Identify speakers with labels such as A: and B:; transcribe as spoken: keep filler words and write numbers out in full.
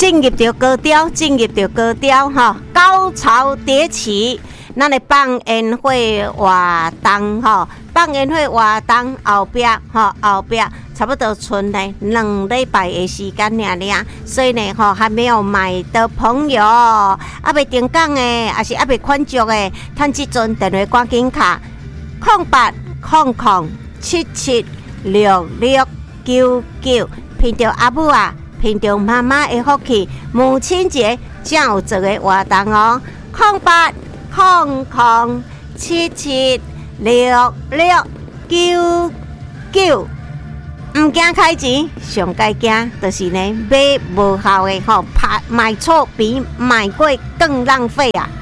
A: 进入到高潮，进入到高潮吼，高潮迭起。咱的放烟火活动吼，放烟火活动后壁吼，后壁差不多剩呢两礼拜的时间尔尔，所以呢吼还没有买的朋友，啊未定岗的，还是啊未款足的，趁即阵电话赶紧卡零八零零七七六六九九，凭着阿母啊，凭着妈妈的福气，母亲节才有这个活动哦，零八零零七七六六九九。唔惊开钱，上该惊就是呢买无效的吼，拍买错比买贵更浪费啊！